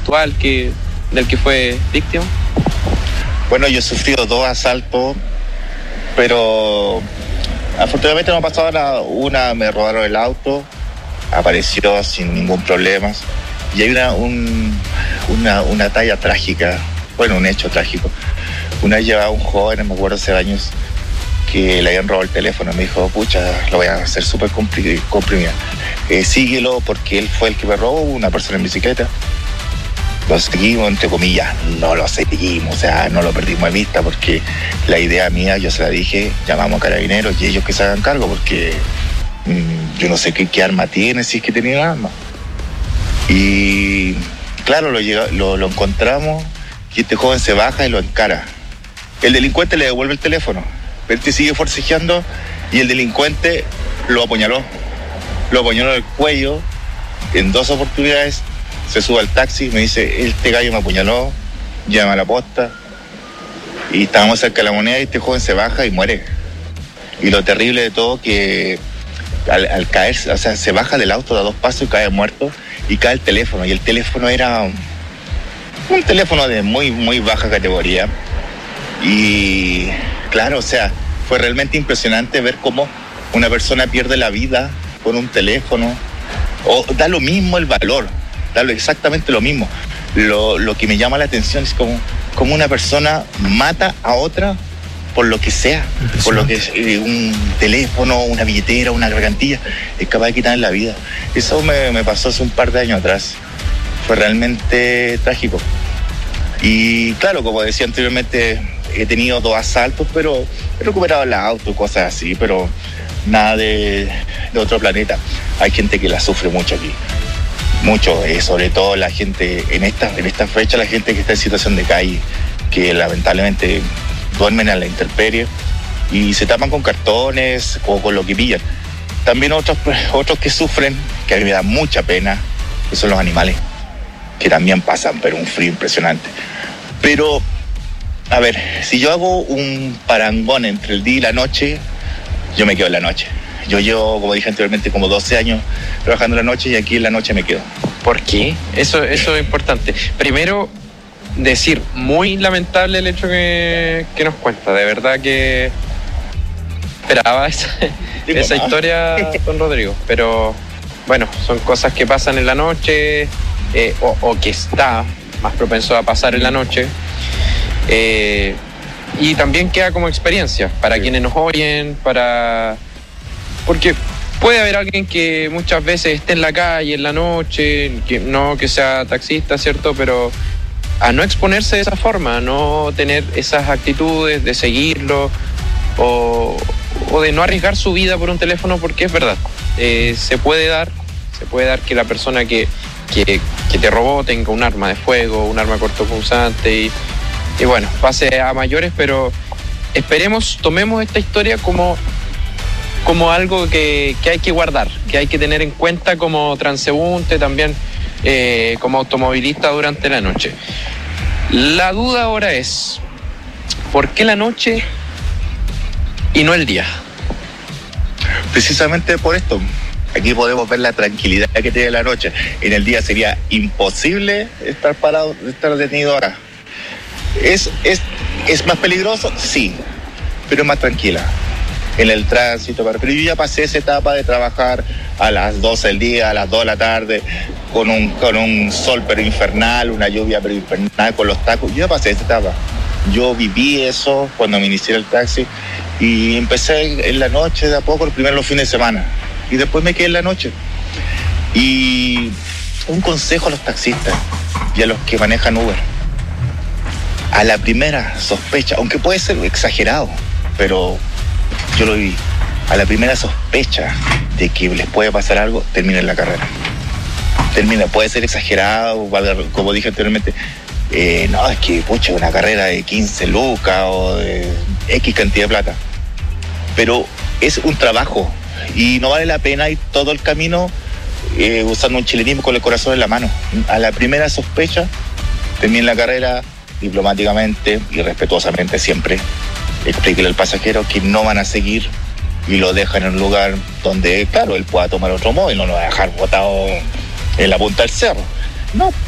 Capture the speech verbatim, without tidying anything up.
actual que, del que fue víctima? Bueno, yo he sufrido dos asaltos, pero afortunadamente no ha pasado nada. Una, me robaron el auto, apareció sin ningún problema. Y hay una, un, una, una talla trágica, bueno, un hecho trágico. Una vez llevaba un joven, me acuerdo hace años, que le habían robado el teléfono. Me dijo, pucha, lo voy a hacer súper comprimido. Eh, síguelo porque él fue el que me robó, una persona en bicicleta. Lo seguimos, entre comillas, no lo seguimos, o sea, no lo perdimos de vista porque la idea mía, yo se la dije, llamamos a carabineros y ellos que se hagan cargo porque mmm, yo no sé qué, qué arma tiene, si es que tenía un arma. Y claro, lo, llega, lo, lo encontramos y este joven se baja y lo encara. El delincuente le devuelve el teléfono, pero este sigue forcejeando y el delincuente lo apuñaló. Lo apuñaló en el cuello en dos oportunidades. Se sube al taxi, me dice, este gallo me apuñaló, llama a la posta. Y estábamos cerca de la Moneda y este joven se baja y muere. Y lo terrible de todo que al, al caer, o sea, se baja del auto, da dos pasos y cae muerto. Y cae el teléfono. Y el teléfono era un, un teléfono de muy, muy baja categoría. Y claro, o sea, fue realmente impresionante ver cómo una persona pierde la vida con un teléfono. O da lo mismo el valor. Exactamente lo mismo. Lo, lo que me llama la atención es como, como una persona mata a otra por lo que sea, por lo que es eh, un teléfono, una billetera, una gargantilla, es capaz de quitarle la vida. Eso me, me pasó hace un par de años atrás. Fue realmente trágico. Y claro, como decía anteriormente, he tenido dos asaltos, pero he recuperado el auto, cosas así, pero nada de, de otro planeta. Hay gente que la sufre mucho aquí. Mucho, eh, sobre todo la gente en esta, en esta fecha, la gente que está en situación de calle, que lamentablemente duermen a la intemperie y se tapan con cartones o con lo que pillan. También otros, otros que sufren, que a mí me da mucha pena, que son los animales, que también pasan, pero un frío impresionante. Pero, a ver, si yo hago un parangón entre el día y la noche, yo me quedo en la noche. Yo llevo, como dije anteriormente, como doce años trabajando en la noche y aquí en la noche me quedo. ¿Por qué? Eso, eso es importante. Primero, decir, muy lamentable el hecho que, que nos cuenta. De verdad que esperaba esa, esa historia, don Rodrigo. Pero, bueno, son cosas que pasan en la noche eh, o, o que está más propenso a pasar en la noche. Eh, y también queda como experiencia para sí. Quienes nos oyen, para... Porque puede haber alguien que muchas veces esté en la calle, en la noche, que no que sea taxista, ¿cierto? Pero a no exponerse de esa forma, a no tener esas actitudes de seguirlo o, o de no arriesgar su vida por un teléfono, porque es verdad, eh, se puede dar, se puede dar que la persona que, que, que te robó tenga un arma de fuego, un arma cortopunzante y, y bueno, pase a mayores, pero esperemos, tomemos esta historia como... como algo que, que hay que guardar, que hay que tener en cuenta como transeúnte, también eh, como automovilista durante la noche. La duda ahora es, ¿por qué la noche y no el día? Precisamente por esto. Aquí podemos ver la tranquilidad que tiene la noche. En el día sería imposible estar parado, estar detenido ahora. ¿Es, es, es más peligroso? Sí, pero es más tranquila. En el tránsito, pero yo ya pasé esa etapa de trabajar a las doce del día, a las dos de la tarde, con un, con un sol pero infernal, una lluvia pero infernal, con los tacos. Yo ya pasé esa etapa. Yo viví eso cuando me inicié el taxi y empecé en la noche de a poco, primero los fines de semana, y después me quedé en la noche. Y un consejo a los taxistas y a los que manejan Uber. A la primera sospecha, aunque puede ser exagerado, pero... yo lo viví. A la primera sospecha de que les puede pasar algo, terminen la carrera. Termina, puede ser exagerado, como dije anteriormente. Eh, no, es que, pucha, una carrera de quince lucas o de X cantidad de plata. Pero es un trabajo y no vale la pena ir todo el camino eh, usando un chilenismo con el corazón en la mano. A la primera sospecha, terminen la carrera diplomáticamente y respetuosamente siempre. Explíquele al pasajero que no van a seguir y lo dejan en un lugar donde, claro, él pueda tomar otro móvil, no lo va a dejar botado en la punta del cerro. No,